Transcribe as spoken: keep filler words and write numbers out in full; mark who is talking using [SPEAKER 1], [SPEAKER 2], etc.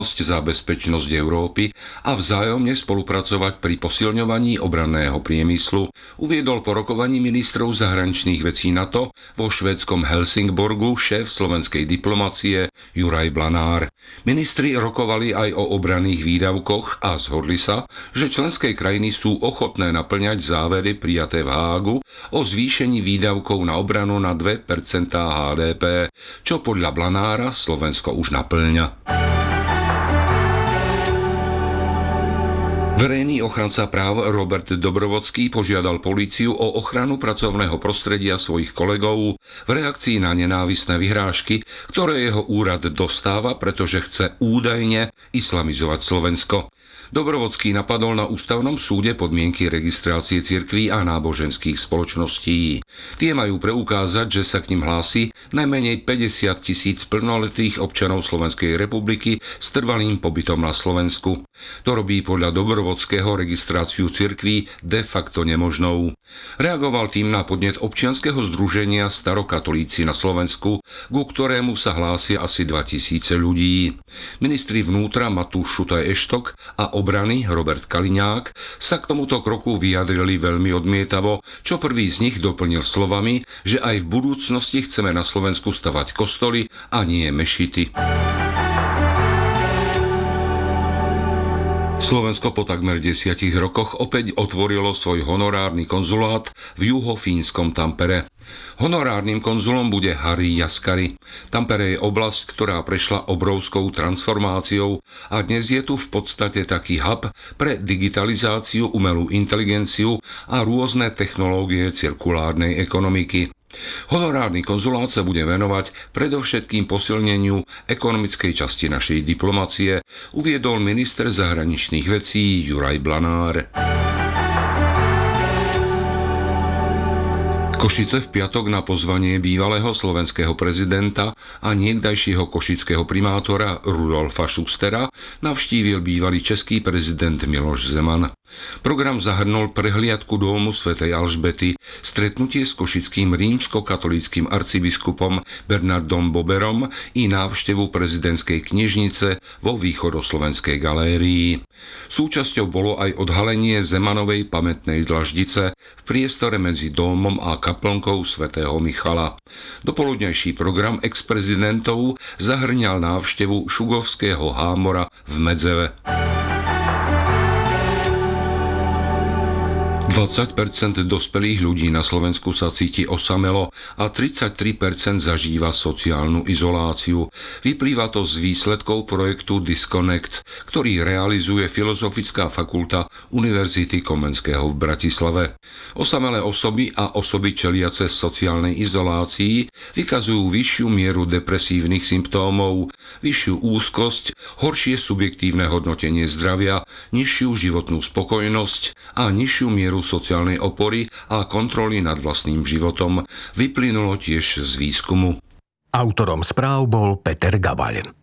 [SPEAKER 1] za bezpečnosť Európy a vzájomne spolupracovať pri posilňovaní obranného priemyslu, uviedol po rokovaní ministrov zahraničných vecí NATO vo švédskom Helsingborgu šéf slovenskej diplomacie Juraj Blanár. Ministri rokovali aj o obranných výdavkoch a zhodli sa, že členské krajiny sú ochotné naplňať závery prijaté v Hágu o zvýšení výdavkov na obranu na dve percentá há dé pé, čo podľa Blanára Slovensko už naplňa. Verejný ochranca práv Robert Dobrovodský požiadal políciu o ochranu pracovného prostredia svojich kolegov v reakcii na nenávistné vyhrážky, ktoré jeho úrad dostáva, pretože chce údajne islamizovať Slovensko. Dobrovodský napadol na ústavnom súde podmienky registrácie cirkví a náboženských spoločností. Tie majú preukázať, že sa k nim hlási najmenej päťdesiat tisíc plnoletých občanov Slovenskej republiky s trvalým pobytom na Slovensku. To robí podľa Dobrovodského registráciu cirkví de facto nemožnou. Reagoval tým na podnet občianskeho združenia Starokatolíci na Slovensku, ku ktorému sa hlásia asi dvetisíc ľudí. Ministri vnútra Matúš Šutaj-Eštok a obrany Robert Kaliňák sa k tomuto kroku vyjadrili veľmi odmietavo, čo prvý z nich doplnil slovami, že aj v budúcnosti chceme na Slovensku stavať kostoly a nie mešity. Slovensko po takmer desiatich rokoch opäť otvorilo svoj honorárny konzulát v juhofínskom Tampere. Honorárnym konzulom bude Harri Jaskari. Tampere je oblasť, ktorá prešla obrovskou transformáciou a dnes je tu v podstate taký hub pre digitalizáciu, umelú inteligenciu a rôzne technológie cirkulárnej ekonomiky. Honorárny konzulát sa bude venovať predovšetkým posilneniu ekonomickej časti našej diplomacie, uviedol minister zahraničných vecí Juraj Blanár. Košice v piatok na pozvanie bývalého slovenského prezidenta a niekdajšieho košického primátora Rudolfa Schustera navštívil bývalý český prezident Miloš Zeman. Program zahrnul prehliadku domu svätej Alžbety, stretnutie s košickým rímskokatolíckym arcibiskupom Bernardom Boberom i návštevu prezidentskej knižnice vo východoslovenskej galérii. Súčasťou bolo aj odhalenie Zemanovej pamätnej dlaždice v priestore medzi domom a kaplnkou svätého Michala. Dopoludňajší program ex-prezidentov zahrňal návštevu Šugovského hámora v Medzeve. dvadsať percent dospelých ľudí na Slovensku sa cíti osamelo a tridsaťtri percent zažíva sociálnu izoláciu. Vyplýva to z výsledkov projektu Disconnect, ktorý realizuje Filozofická fakulta Univerzity Komenského v Bratislave. Osamelé osoby a osoby čeliace sociálnej izolácii vykazujú vyššiu mieru depresívnych symptómov, vyššiu úzkosť, horšie subjektívne hodnotenie zdravia, nižšiu životnú spokojnosť a nižšiu mieru sociálnej opory a kontroly nad vlastným životom, vyplynulo tiež z výskumu.
[SPEAKER 2] Autorom správ bol Peter Gabaľ.